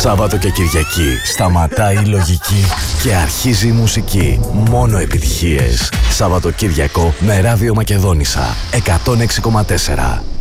Σάββατο και Κυριακή σταματάει η λογική και αρχίζει η μουσική. Μόνο επιτυχίες. Σαββατοκύριακο με Ράδιο Μακεδόνισσα 106,4.